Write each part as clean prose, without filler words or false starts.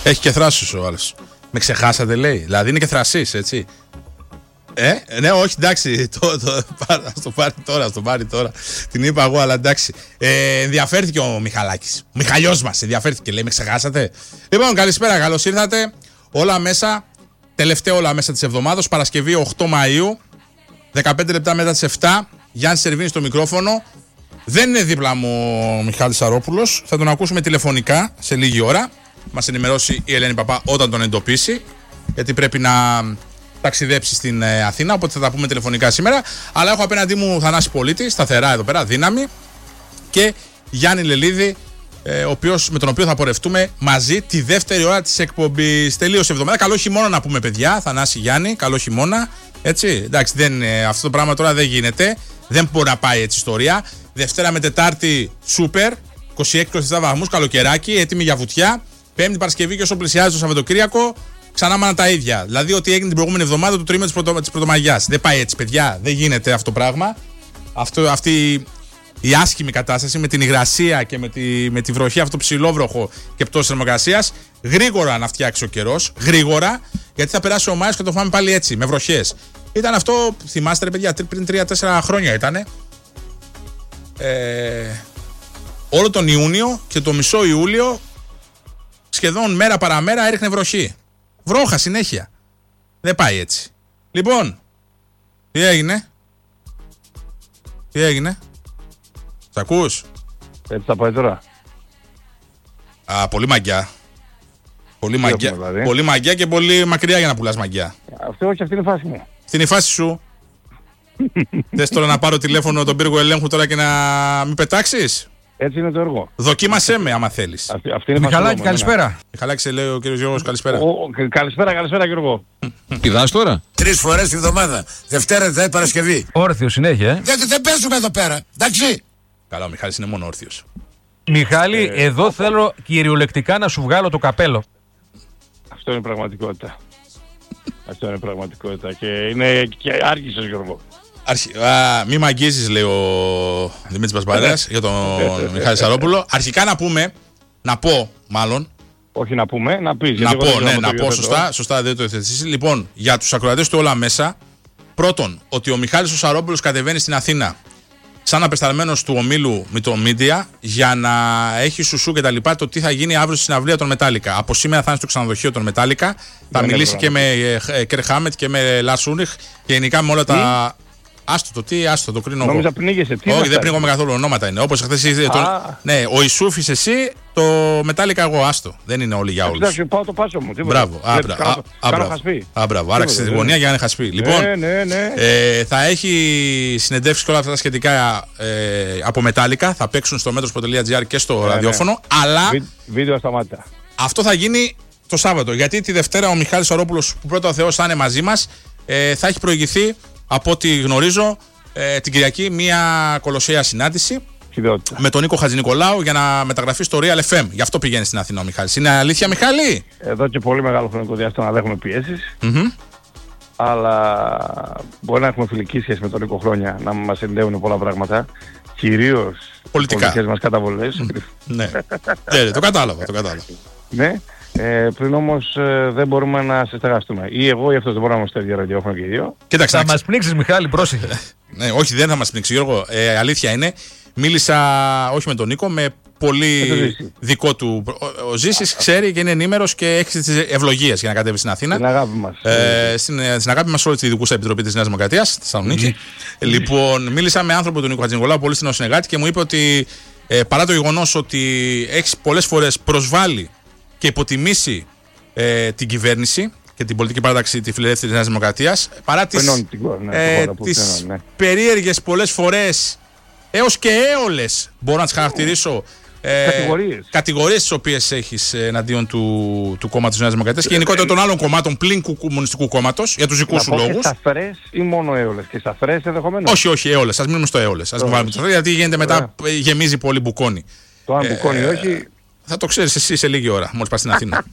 Έχει και θράσος ο άλλος. Με ξεχάσατε, λέει. Δηλαδή είναι και θρασής, έτσι. Ναι, όχι, εντάξει. Ας το πάρει τώρα. Την είπα εγώ, αλλά εντάξει. Ενδιαφέρθηκε ο Μιχαλάκης. Ο Μιχαλιός μας ενδιαφέρθηκε, λέει. Με ξεχάσατε. Λοιπόν, καλησπέρα, καλώς ήρθατε. Όλα μέσα. Τελευταίο όλα μέσα της εβδομάδας. Παρασκευή 8 Μαΐου. 15 λεπτά μετά τις 7. Γιάννης Σερβίνης στο μικρόφωνο. Δεν είναι δίπλα μου ο Μιχάλης Σαρόπουλος. Θα τον ακούσουμε τηλεφωνικά σε λίγη ώρα. Μας ενημερώσει η Ελένη Παπά όταν τον εντοπίσει. Γιατί πρέπει να ταξιδέψει στην Αθήνα. Οπότε θα τα πούμε τηλεφωνικά σήμερα. Αλλά έχω απέναντί μου Θανάση Πολίτη, σταθερά εδώ πέρα, δύναμη. Και Γιάννη Λελίδη, με τον οποίο θα πορευτούμε μαζί τη δεύτερη ώρα της εκπομπής. Τελείωσε η εβδομάδα. Καλό χειμώνα να πούμε, παιδιά. Θανάση, Γιάννη, καλό χειμώνα. Έτσι. Εντάξει, αυτό το πράγμα τώρα δεν γίνεται. Δεν μπορεί να πάει έτσι ιστορία. Δευτέρα με Τετάρτη, σούπερ. 26-27 βαθμούς, καλοκαιράκι, έτοιμη για βουτιά. Πέμπτη Παρασκευή και όσο πλησιάζει το Σαββατοκύριακο, ξανά μάνα τα ίδια. Δηλαδή, ό,τι έγινε την προηγούμενη εβδομάδα, το τρίμηνο της Πρωτομαγιάς. Δεν πάει έτσι, παιδιά. Δεν γίνεται αυτό το πράγμα. Αυτή η άσχημη κατάσταση με την υγρασία και με τη βροχή, αυτό το ψηλόβροχο και πτώση θερμοκρασίας, γρήγορα να φτιάξει ο καιρός. Γρήγορα, γιατί θα περάσει ο Μάιος και το φάμε πάλι έτσι, με βροχές. Ήταν αυτό, θυμάστε, ρε παιδιά, πριν 3-4 χρόνια ήτανε. Όλο τον Ιούνιο και το μισό Ιούλιο, σχεδόν μέρα παραμέρα έριχνε βροχή. Βρόχα συνέχεια. Δεν πάει έτσι. Λοιπόν, τι έγινε. Σ' ακούς? Έτσι θα πάει τώρα. Πολύ μαγκιά. Πολύ μαγκιά και πολύ μακριά για να πουλάς μαγκιά. Αυτή είναι η φάση μου. Αυτή είναι η φάση σου. Θες τώρα να πάρω τηλέφωνο τον πύργο ελέγχου τώρα και να μην πετάξεις? Έτσι είναι το έργο. Δοκίμασέ με άμα θέλεις. Αυτή είναι Μιχαλάκη, καλησπέρα. Μιχαλάκη, σε λέει ο κύριος Γιώργος, καλησπέρα. Καλησπέρα Γιώργο. Πηδάς τώρα? 3 φορές τη βδομάδα. Δευτέρα, Δευτέρα, Παρασκευή. Όρθιο συνέχεια, Γιατί δεν παίζουμε εδώ πέρα. Εντάξει. Καλά, ο Μιχάλης είναι μόνο όρθιος. Μιχάλη, εδώ θέλω κυριολεκτικά να σου βγάλω το καπέλο. Αυτό είναι πραγματικότητα. Αυτό είναι πραγματικότητα. Και άργησες, Γιώργο. Μη μ' αγγίζεις, λέει ο Δημήτρης Μπασπαρέας για τον Μιχάλη Σαρόπουλο. Αρχικά να πω μάλλον. Όχι να πούμε, να πεις. Να πω σωστά δεν το εθετήσεις. Λοιπόν, για τους ακροατές του όλα μέσα, πρώτον, ότι ο Μιχάλης ο Σαρόπουλος κατεβαίνει στην Αθήνα σαν απεσταλμένος του ομίλου με το Media για να έχει σουσού και τα λοιπά το τι θα γίνει αύριο στη συναυλία των Μετάλλικα. Από σήμερα θα είναι στο ξενοδοχείο των Μετάλλικα. Θα μιλήσει και με Κερ Χάμετ και με Λαρς Ούνριχ και γενικά με όλα τα. Άστο, το κρίνω. Νόμιζα πνίγεσαι. Όχι, δεν πνίγομαι καθόλου. Ονόματα είναι. Όπως χθες ναι, ο Ισούφης εσύ, το Μετάλλικα εγώ, άστο. Δεν είναι όλοι για όλους. Εντάξει, πάω το πάσο μου. Μπράβο. Άραξε τη γωνία για να είναι χασπί. Λοιπόν, θα έχει συνεντεύξεις και όλα αυτά τα σχετικά από Μετάλλικα. Θα παίξουν στο metro.gr και στο ραδιόφωνο. Αλλά. Βίντεο σταμάτα. Αυτό θα γίνει το Σάββατο. Γιατί τη Δευτέρα ο Μιχάλης Σαρόπουλος, που πρώτα ο Θεός θα είναι μαζί μας, θα έχει προηγηθεί. Από ό,τι γνωρίζω, την Κυριακή μια κολοσσέα συνάντηση με τον Νίκο Χατζηνικολάου για να μεταγραφεί στο Real FM. Γι' αυτό πηγαίνει στην Αθήνα ο Μιχάλης. Είναι αλήθεια, Μιχάλη? Εδώ και πολύ μεγάλο χρονικό διάστημα να δέχομαι πιέσεις. Αλλά μπορεί να έχουμε φιλική σχέση με τον Νίκο χρόνια, να μας ενδέουν πολλά πράγματα. Κυρίως πολιτικές μας καταβολές. Ναι, το κατάλαβα. Ναι. Πριν όμως δεν μπορούμε να συστεγαστούμε. Ή εγώ ή αυτός δεν μπορούμε να είμαστε στο ίδιο ραδιόφωνο και οι δύο. Κοίταξε, θα μας πνίξεις, Μιχάλη, πρόσεχε. Ναι, όχι, δεν θα μας πνίξει, Γιώργο. Αλήθεια είναι. Μίλησα όχι με τον Νίκο, με πολύ δικό του. Ο Ζήσης ξέρει και είναι ενήμερος και έχει τις ευλογίες για να κατέβει στην Αθήνα. Στην αγάπη μας. Στην αγάπη μας όλη τη Ειδικούσα Επιτροπή της Νέας Δημοκρατίας, στη Θεσσαλονίκη. Λοιπόν, μίλησα με άνθρωπο του Νίκο Χατζηνικολάου, πολύ στην συνεργάτη, και μου είπε ότι παρά το γεγονός ότι έχει πολλές φορές προσβάλει και υποτιμήσει την κυβέρνηση και την πολιτική παράταξη τη φιλελεύθερη Νέας Δημοκρατίας, παρά τις περίεργες πολλές φορές έως και έολες, μπορώ να τις χαρακτηρίσω, κατηγορίες τις οποίες έχεις εναντίον του κόμματος Νέας Δημοκρατίας και γενικότερα των άλλων κομμάτων πλην Κομμουνιστικού Κόμματος για τους δικούς σου λόγους. Και σταθερές ή μόνο έολες? Και σταθερές ενδεχομένως. Όχι, έολες. Ας μείνουμε στο έολες. Ας μην βάλουμε το γιατί γίνεται μετά, γεμίζει πολύ μπουκόνι. Το αν μπουκόνι όχι. Θα το ξέρεις εσύ σε λίγη ώρα, μόλις πας στην Αθήνα.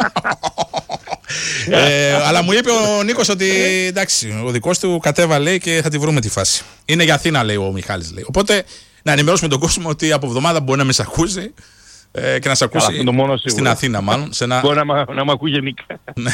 Αλλά μου είπε ο Νίκος ότι εντάξει, ο δικός του κατέβαλε και θα τη βρούμε τη φάση. Είναι για Αθήνα, λέει ο Μιχάλης. Λέει. Οπότε να ενημερώσουμε τον κόσμο ότι από εβδομάδα μπορεί να με σ' ακούσει. και να σε ακούσει στην Αθήνα, μάλλον. Μπορεί να μ' ακούει γενικά. Ναι.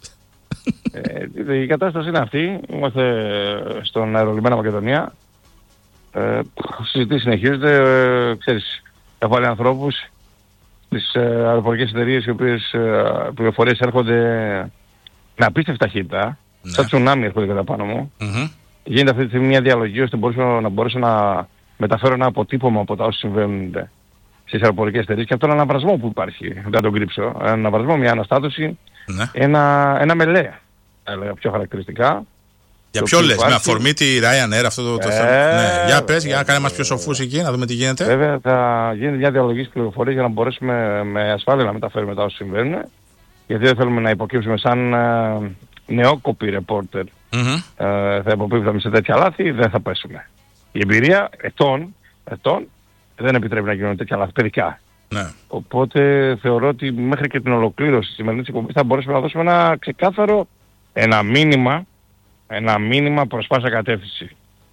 Η κατάσταση είναι αυτή. Είμαστε στον αερολιμένα Μακεδονία. Συζητήσεις συνεχίζονται. Ξέρεις, έχω βάλει ανθρώπους στις αεροπορικές εταιρείες οι οποίες πληροφορίες έρχονται με απίστευτη ταχύτητα. Ναι. Σαν τσουνάμι έρχονται κατά πάνω μου. Γίνεται αυτή τη στιγμή μια διαλογή ώστε να μπορέσω να μεταφέρω ένα αποτύπωμα από τα όσα συμβαίνουν στις αεροπορικές εταιρείες και από τον αναβρασμό που υπάρχει. Δεν θα τον κρύψω. Ένα αναβρασμό, μια αναστάτωση, Ναι. ένα μελέ. Έλεγα πιο χαρακτηριστικά. Για ποιο λες, με αφορμή τη Ryanair αυτό το θέμα. Ναι. Για πες, για να κάνει μας πιο σοφούς εκεί, να δούμε τι γίνεται. Βέβαια θα γίνει μια διαλογή στις πληροφορίες για να μπορέσουμε με ασφάλεια να μεταφέρουμε τα όσα συμβαίνουν. Γιατί δεν θέλουμε να υποκύψουμε σαν νεόκοποι ρεπόρτερ. Θα υποκύψουμε σε τέτοια λάθη, δεν θα πέσουμε. Η εμπειρία ετών δεν επιτρέπει να γίνουν τέτοια λάθη παιδικά. Ναι. Οπότε θεωρώ ότι μέχρι και την ολοκλήρωση της σημερινής εκπομπής θα μπορέσουμε να δώσουμε ένα ξεκάθαρο ένα μήνυμα προς πάσα κατεύθυνση.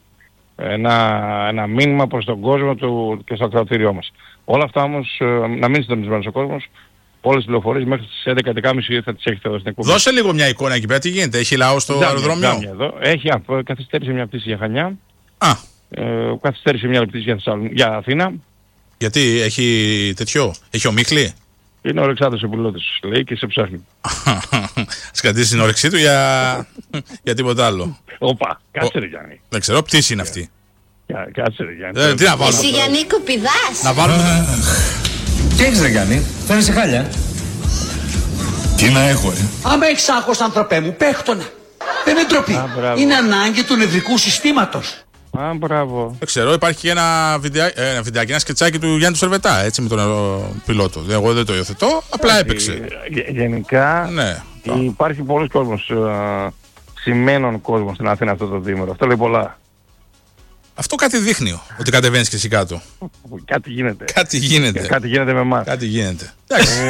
Ένα μήνυμα προς τον κόσμο και στο ακροατήριό μας. Όλα αυτά όμως, να μην συντονισμένος ο κόσμος, όλες τις πληροφορίες μέχρι τις 11:30 θα τις έχετε εδώ στην εκπομπή. Δώσε λίγο μια εικόνα εκεί πέρα, τι γίνεται, έχει λαό στο αεροδρόμιο. Έχει, καθυστέρησε μια πτήση για Χανιά. Καθυστέρησε μια πτήση για Αθήνα. Γιατί έχει τέτοιο, έχει ομίχλη. Είναι ο Αλεξάνδρος ο πιλότος, λέει, και σε ψάχνει. Ας κρατήσει την όρεξή του για τίποτα άλλο. Όπα, κάτσε ρε Γιάννη. Δεν ξέρω, πτήση είναι αυτή. Κάτσε ρε Γιάννη. Τι να βάλουμε. Εσύ Γιάννη πηδάς. Να βάλουμε. Τι έχεις ρε Γιάννη, φαίνεσαι χάλια. Τι να έχω, Άμα έχεις άγχος άνθρωπέ μου, παίχτονα. Δεν είναι ντροπή. Είναι ανάγκη του νευρικού συστήματος. Μπράβο. Δεν ξέρω, υπάρχει και ένα βιντεάκι, ένα σκετσάκι του Γιάννη του Σερβετά, έτσι, με τον πιλότο. Εγώ δεν το υιοθετώ, απλά έπαιξε. Γενικά ναι, υπάρχει πολλοί κόσμος, σημαίνων κόσμος στην Αθήνα αυτό το διήμερο. Αυτό λέει πολλά. Αυτό κάτι δείχνει, ότι κατεβαίνεις και εσύ κάτω. Κάτι γίνεται. Κάτι γίνεται. Κάτι γίνεται με εμάς. Κάτι γίνεται. Εντάξει.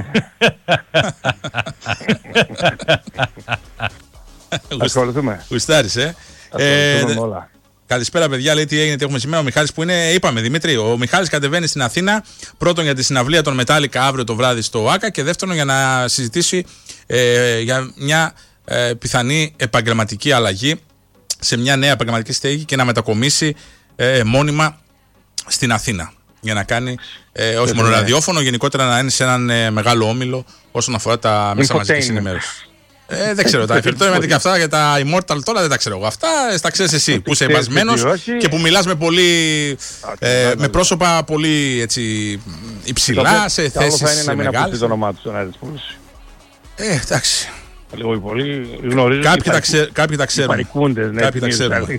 Ασχοληθούμε. Γουστάρεις, Ασχοληθούμε όλα. Καλησπέρα, παιδιά. Λέει τι έγινε, τι έχουμε σήμερα. Ο Μιχάλης που είναι, είπαμε Δημήτρη, ο Μιχάλης κατεβαίνει στην Αθήνα. Πρώτον για τη συναυλία των Metallica αύριο το βράδυ στο ΆΚΑ και δεύτερον για να συζητήσει για μια πιθανή επαγγελματική αλλαγή σε μια νέα επαγγελματική στέγη και να μετακομίσει μόνιμα στην Αθήνα. Για να κάνει όχι μόνο ραδιόφωνο, γενικότερα να είναι σε έναν μεγάλο όμιλο όσον αφορά τα μέσα μαζικής ενημέρωσης. Δεν ξέρω, τα εφηρετώματα και αυτά για τα Immortal τώρα δεν τα ξέρω εγώ. Αυτά τα ξέρεις εσύ που είσαι επασμένος και που μιλάς με πολύ. Με πρόσωπα πολύ έτσι, υψηλά σε θέσεις θα είναι να μην μεγάλες. ακούσει το όνομά του στον αέρα της πόλης. Εντάξει. Λίγο ή πολύ γνωρίζω. Κάποιοι τα ξέρουν. Υπαρικούντες, ναι. Κάποιοι τα ξέρουν.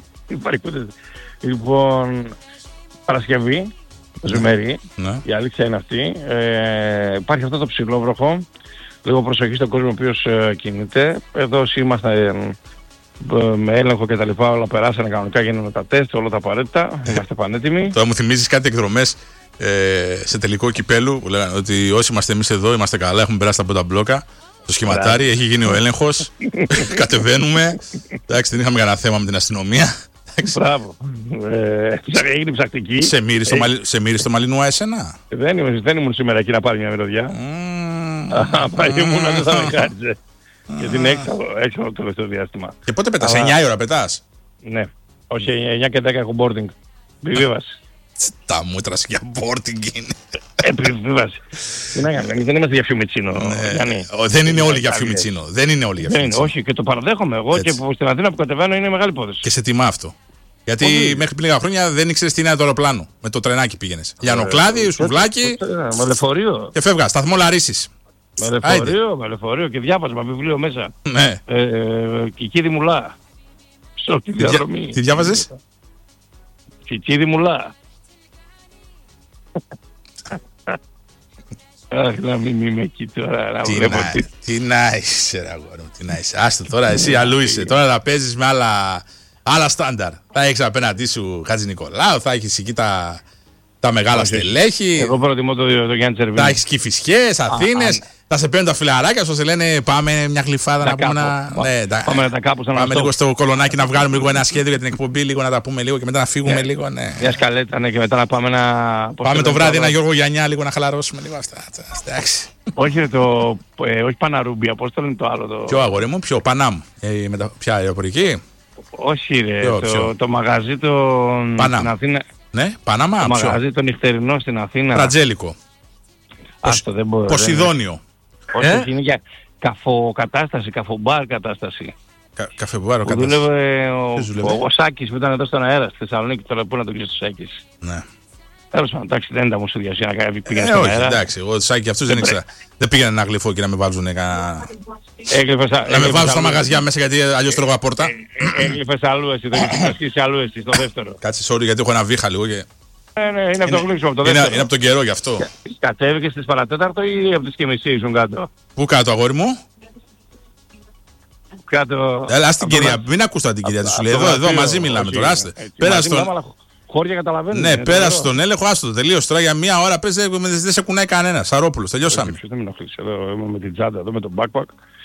Λοιπόν, Παρασκευή, μεσημέρι, η αλήθεια είναι αυτή. Υπάρχει αυτό το ψηλόβροχο. Λίγο προσοχή στον κόσμο ο οποίος κινείται. Εδώ είμαστε με έλεγχο και τα λοιπά, όλα περάσανε κανονικά, γίνανε τα τεστ, όλα τα απαραίτητα. Είμαστε πανέτοιμοι. Τώρα μου θυμίζεις κάτι εκδρομές σε τελικό κυπέλου που λέγανε ότι όσοι είμαστε εμείς εδώ είμαστε καλά, έχουμε περάσει τα πρώτα μπλόκα. Το σχηματάρι, έχει γίνει ο έλεγχος. Κατεβαίνουμε. Εντάξει, δεν είχαμε κανένα θέμα με την αστυνομία. Μπράβο. Έγινε ψακτική. Σε μύρισε το Μαλινουά εσένα? Δεν ήμουν σήμερα εκεί να πάρει μια μυρωδιά. Πάει ήμουν, δεν θα με χάριζε. Γιατί είναι έξω το τελευταίο διάστημα. Και πότε πετάς, 9 η ώρα πετάς? Ναι. Όχι, 9 και 10 έχω boarding. Επιβίβαση. Τα μούτρα για boarding είναι. Επιβίβαση. Τι να κάνουμε, δεν είμαστε για Φιουμιτσίνο. Δεν είναι όλοι για Φιουμιτσίνο. Δεν είναι όλοι για Φιουμιτσίνο. Όχι, και το παραδέχομαι. Εγώ και στην Αθήνα που κατεβαίνω είναι μεγάλη υπόθεση. Και σε τιμά αυτό. Γιατί μέχρι πριν λίγα χρόνια δεν ήξερες τι είναι το αεροπλάνο. Με το τρενάκι πήγαινες. Λιανοκλάδι, σουβλάκι. Με λεωφορείο. Και φεύγα, σταθμό Λαρίσης. Με λεωφορείο και διάβασμα βιβλίο μέσα. Ναι. Κικίδη Μουλά. Τι διάβαζες? Κικίδη Μουλά. Αχ, να μην είμαι εκεί τώρα. Τι να είσαι ρε αγόρι μου, τι να είσαι. Άστο τώρα, εσύ αλλού είσαι. Τώρα θα παίζεις με άλλα στάνταρ. Θα έχεις απέναντί σου Χατζη Νικολάου, θα έχεις εκεί τα μεγάλα στελέχη. Εγώ προτιμώ το Γιάννη Τσερβίνη. Θα έχεις Κηφισιές, Αθήνες. Θα σε παίρνουν τα φιλαράκια σου, σε λένε πάμε μια γλυφάδα να πούμε να. Πάμε τα κάπου πάμε λίγο στο κολονάκι να βγάλουμε λίγο ένα σχέδιο για την εκπομπή, λίγο να τα πούμε λίγο και μετά να φύγουμε λίγο. Μια σκαλέτα, ναι, και μετά να πάμε να. Πάμε το βράδυ ένα Γιώργο Γιαννιά λίγο να χαλαρώσουμε λίγο αυτά. Εντάξει. Όχι Παναρούμπια, πώς το λένε το άλλο. Ποιο αγόρι μου, ποιο Πανάμ. Ποια αεροπορική. Όχι, ρε. Το μαγαζί στην Αθήνα. Ναι, Παναμά. Το μαγαζί το νυχτερινό στην Αθήνα. Ρατζέλικο. Ποσειδόνιο. Όχι, είναι για καφοκατάσταση, καφομπάρ κατάσταση. Καφεμπάρ, δούλευε ο Σάκης που ήταν εδώ στον αέρα στη Θεσσαλονίκη, τώρα πού να τον κλείσει ο Σάκης. Ναι. Τέλος πάντων, εντάξει, δεν ήταν μου στη διασία να πήγαινε στον αέρα. Εντάξει, εγώ Σάκη αυτούς δεν ήξερα. Δεν πήγαινε να γλυφώ και να με βάλουν κανένα. Να με βάλουν στα μαγαζιά μέσα γιατί αλλιώς τρώγα απόρτα. Έγλυφες αλλού εσύ, δεν έχεις ασκήσει αλλού εσύ στο δεύτερο. Κάτσε, sorry, γιατί έχω ένα βήχα λίγο και. Ναι, είναι από το γλύψιμο, από το δεύτερο. Είναι από τον καιρό γι' αυτό. Κατέβηκες στις παρατέταρτο ή από τις και μισή ήσουν κάτω? Πού κάτω, αγόρι μου? Κάτω. Έλα, στην κυρία, μην ακούς την κυρία τη σου λέει. Εδώ μαζί μιλάμε τώρα. Πέρασε τον. Χώρια καταλαβαίνουν. Ναι, πέρασε τον έλεγχο, άστο. Τελείωσε τώρα για μία ώρα. Πες δεν σε κουνάει κανένα. Σαρόπουλος, τελειώσαμε. Ποιος δεν με ενοχλήσει εδώ, είμαι με την τσάντα εδώ, με τον backpack.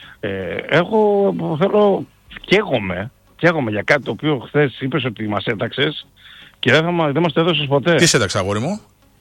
Θέλω. Καίγομαι για κάτι το οποίο χθες είπες ότι μας έταξες και δεν μας το έδωσες ποτέ. Τι σε έταξε, αγόρι μου?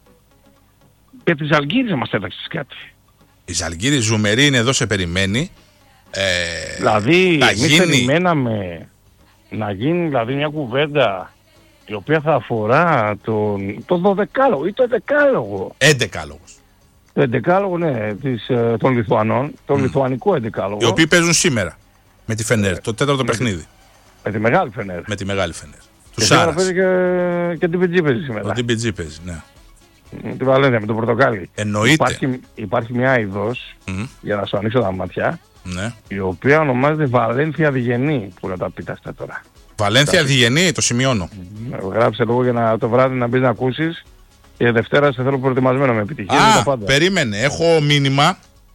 Και τη Ζαλγκύρης μας έταξες κάτι. Η Ζαλγκύρης ζουμερή είναι εδώ, σε περιμένει. Δηλαδή, εμείς περιμέναμε να γίνει δηλαδή μια κουβέντα η οποία θα αφορά το 12 ή το 11. 11. Το 11, ναι, των Λιθουανών, το λιθουανικό 11. Οι οποίοι παίζουν σήμερα με τη Φενέρ, το τέταρτο παιχνίδι. Με τη μεγάλη Φενέρ. Με τη μεγάλη Φενέρ. Του Σάρας. Και την PG παίζει σήμερα. Την PG παίζει, ναι. Τη Βαλένθια με το πορτοκάλι. Εννοείται. Υπάρχει μια είδος, για να σου ανοίξω τα μάτια, ναι, η οποία ονομάζεται Βαλένθια Διγενή, που να τα πείτε αυτά τώρα. Βαλένθια Διγενή, το σημειώνω. Γράψε λίγο για το βράδυ να μπεις να ακούσεις και Δευτέρα σε θέλω προετοιμασμένο με επιτυχία. Περίμενε, έχω μήνυμα.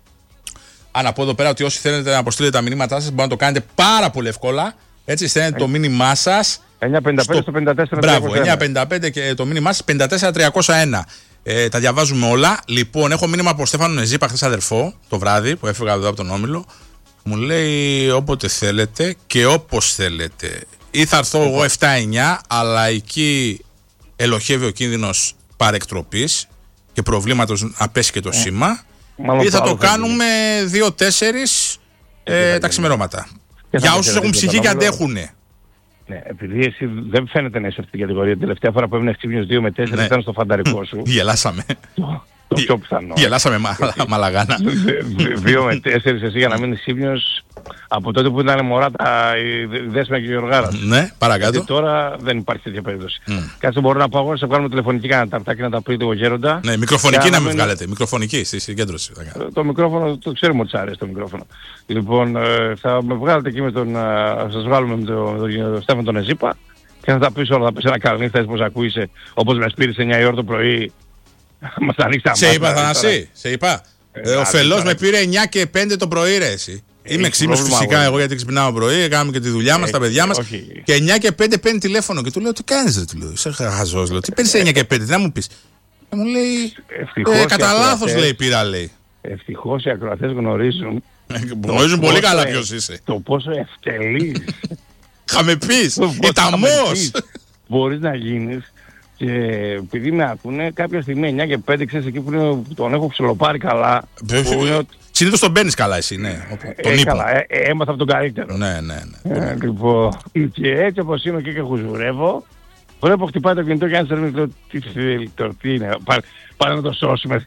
Να πω εδώ πέρα ότι όσοι θέλετε να αποστείλετε τα μηνύματά σας, μπορείτε να το κάνετε πάρα πολύ εύκολα. Έτσι, στέλνετε το μήνυμά σας 955 στο 54. Μπράβο, 955 και το μήνυμά σας 54301. Τα διαβάζουμε όλα. Λοιπόν, έχω μήνυμα από Στέφανο Νεζίπα, χθες αδερφό, το βράδυ που έφυγα εδώ από τον Όμιλο. Μου λέει όποτε θέλετε και όπως θέλετε. Ή θα έρθω εγώ 7-9, αλλά εκεί ελοχεύει ο κίνδυνος παρεκτροπής και προβλήματος να πέσει και το σήμα. Ή θα το κάνουμε 2-4 τα ξημερώματα. Για όσους έχουν ψυχή και αντέχουνε. Ναι, επειδή εσύ δεν φαίνεται να είσαι αυτή την κατηγορία. Την τελευταία φορά που έμεινες ξύπνιος 2 με 4 ήταν στο φανταρικό σου. Γελάσαμε. Το πιο πιθανό. Γελάσαμε μαλαγάνα. 2 με 4 εσύ για να μείνεις ξύπνιος από τότε που ήταν μωρά η Δέσποινα και η Γιωργάρα. Ναι, παρακάτω. Γιατί τώρα δεν υπάρχει τέτοια περίπτωση. Κάτσε, μπορώ να πάω εγώ να σε βγάλουμε τηλεφωνική κανένα ταρτάκι να τα πείτε ο Γέροντα. Ναι, μικροφωνική να με βγάλετε. Μικροφωνική στη συγκέντρωση. Το μικρόφωνο, το ξέρουμε ότι σ' αρέσει το μικρόφωνο. Λοιπόν, θα με βγάλετε εκεί θα σας βγάλουμε με τον Στέφανο τον Εζίπα και θα τα πεις όλα. Θα πεις ένα καληνύχτα πως ακούγεσαι, όπως με σπείρεις 9 η ώρα το πρωί. Μας ανοίξει τα μάτια. Σε είπα, Θανάση, σε είπα. Ο Φελός με πήρε 9 και 5 το πρωί, ρε εσύ. Είμαι ξύπνιος φυσικά εγώ γιατί ξυπνάω πρωί, κάνουμε και τη δουλειά μας, τα παιδιά μας. Και 9 και 5 παίρνει τηλέφωνο και του λέω: τι κάνεις, ρε, του λέω. Είσαι χαζός, λέω. Τι παίρνεις 9 και 5, τι να μου πεις. Και μου λέει: κατά λάθος, λέει, πήρα, λέει. Ευτυχώς οι ακροατές γνωρίζουν. Γνωρίζουν πολύ καλά ποιος είσαι. Το πόσο ευτελής. Είχαμε πεις, ηταμός. Μπορείς να γίνεις. Και επειδή με ακούνε, κάποια στιγμή 9 και 5 ξέρεις εκεί που τον έχω ψιλοπάρει καλά. Συνήθως τον παίρνεις καλά εσύ, ναι. Τον είπα. Έμαθα από τον καλύτερο. Ναι. Λοιπόν, και έτσι όπως είμαι και χουζουρεύω, βλέπω χτυπάει το κινητό και αν σε λέω τι θέλει τώρα, τι είναι, πάρε να το σώσουμε.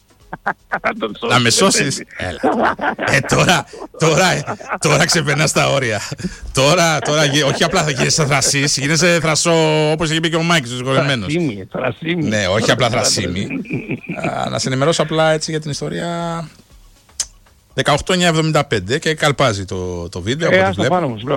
Να με σώσεις. Τώρα ξεπερνάς τα όρια. Τώρα όχι απλά θα γίνεσαι θρασής, γίνεσαι θρασό όπως είχε πει και ο Μάκης ο συγχωρεμένος. Θρασίμη. Ναι, όχι απλά θρασίμη. Να σε ενημερώσω απλά έτσι για την ιστορία. 18.975 και καλπάζει το βίντεο από ό,τι βλέπω.